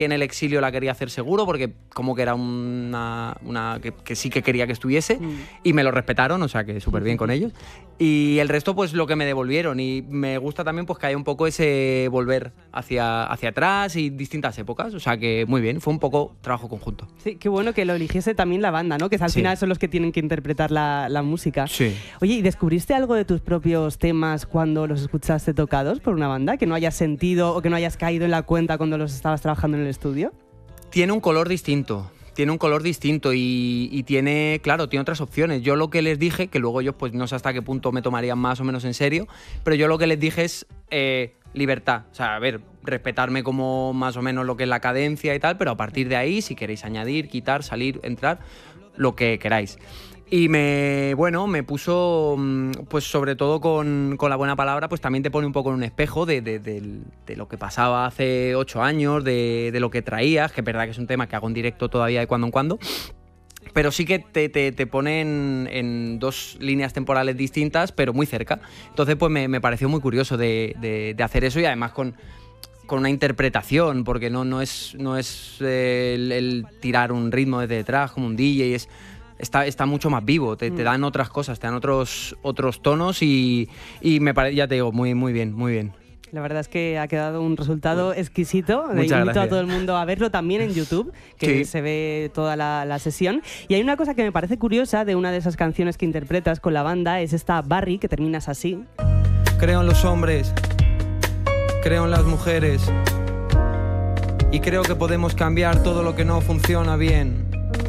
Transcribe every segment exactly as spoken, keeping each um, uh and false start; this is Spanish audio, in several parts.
en el exilio la quería hacer seguro, porque como que era una... una que, que sí que quería que estuviese, mm. y me lo respetaron, o sea que súper bien con ellos. Y el resto, pues lo que me devolvieron. Y me gusta también pues que haya un poco ese volver hacia, hacia atrás y distintas épocas. O sea que muy bien, fue un poco trabajo conjunto. Sí, qué bueno que lo eligiese también la banda, ¿no? Que al sí. final son los que tienen que interpretar la, la música. Sí. Oye, ¿y descubriste algo de tus propios temas cuando los escuchaste tocados por una banda? ¿Que no hayas sentido o que no hayas caído en la cuenta cuando los estabas trabajando en el estudio? Tiene un color distinto. Tiene un color distinto y, y tiene, claro, tiene otras opciones. Yo lo que les dije, que luego ellos pues no sé hasta qué punto me tomarían más o menos en serio, pero yo lo que les dije es eh, libertad. O sea, a ver, respetarme como más o menos lo que es la cadencia y tal, pero a partir de ahí, si queréis añadir, quitar, salir, entrar, lo que queráis. Y me, bueno, me puso, pues sobre todo con, con la buena palabra, pues también te pone un poco en un espejo de, de, de, de lo que pasaba hace ocho años, de, de lo que traías, que es verdad que es un tema que hago en directo todavía de cuando en cuando, pero sí que te, te, te pone en, en dos líneas temporales distintas, pero muy cerca. Entonces pues me, me pareció muy curioso de, de, de hacer eso y además con... con una interpretación, porque no, no es, no es eh, el, el tirar un ritmo desde detrás como un D J, es... Está, está mucho más vivo, te, te dan otras cosas, te dan otros, otros tonos y, y me parece, ya te digo, muy, muy bien, muy bien. La verdad es que ha quedado un resultado exquisito. Muchas Invito gracias. a todo el mundo a verlo también en YouTube, que sí. se ve toda la, la sesión. Y hay una cosa que me parece curiosa de una de esas canciones que interpretas con la banda, es esta Barry, que terminas así. Creo en los hombres, creo en las mujeres y creo que podemos cambiar todo lo que no funciona bien.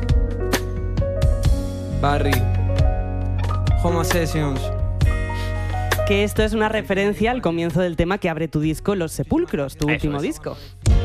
Barry, Homa Sessions. Que esto es una referencia al comienzo del tema que abre tu disco, Los Sepulcros, tu Eso último es. disco.